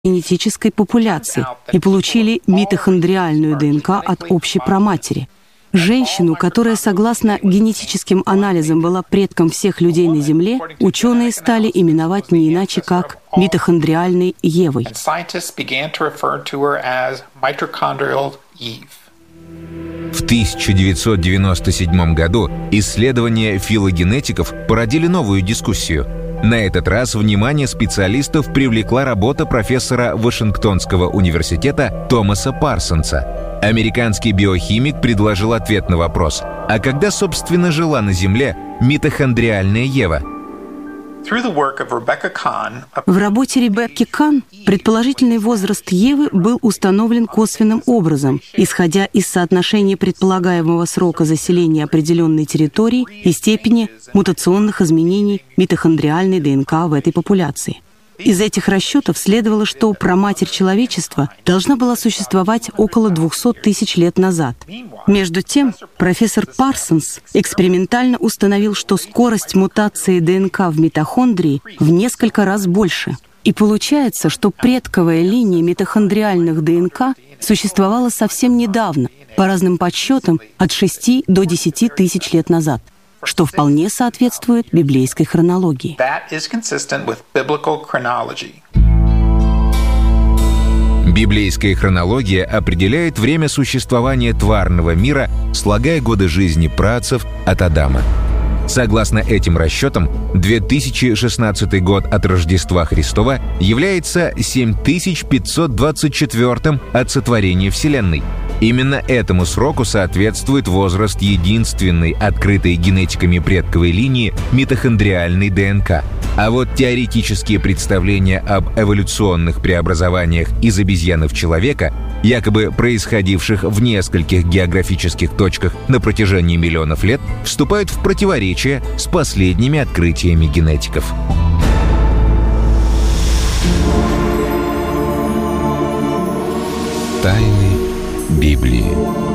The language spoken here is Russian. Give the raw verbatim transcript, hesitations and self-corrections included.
генетической популяции и получили митохондриальную ДНК от общей праматери. Женщину, которая, согласно генетическим анализам, была предком всех людей на Земле, ученые стали именовать не иначе, как митохондриальной Евой. В тысяча девятьсот девяносто седьмом году исследования филогенетиков породили новую дискуссию. На этот раз внимание специалистов привлекла работа профессора Вашингтонского университета Томаса Парсонса. Американский биохимик предложил ответ на вопрос: а когда, собственно, жила на Земле митохондриальная Ева? В работе Ребекки Кан предположительный возраст Евы был установлен косвенным образом, исходя из соотношения предполагаемого срока заселения определенной территории и степени мутационных изменений митохондриальной ДНК в этой популяции. Из этих расчетов следовало, что праматерь человечества должна была существовать около двухсот тысяч лет назад. Между тем, профессор Парсонс экспериментально установил, что скорость мутации ДНК в митохондрии в несколько раз больше. И получается, что предковая линия митохондриальных ДНК существовала совсем недавно, по разным подсчетам, от шести до десяти тысяч лет назад, что вполне соответствует библейской хронологии. Библейская хронология определяет время существования тварного мира, слагая годы жизни праотцев от Адама. Согласно этим расчетам, две тысячи шестнадцатый год от Рождества Христова является семь тысяч пятьсот двадцать четвёртым от сотворения Вселенной. Именно этому сроку соответствует возраст единственной открытой генетиками предковой линии митохондриальной ДНК. А вот теоретические представления об эволюционных преобразованиях из обезьяны в человека, якобы происходивших в нескольких географических точках на протяжении миллионов лет, вступают в противоречие с последними открытиями генетиков. Тайны Библии.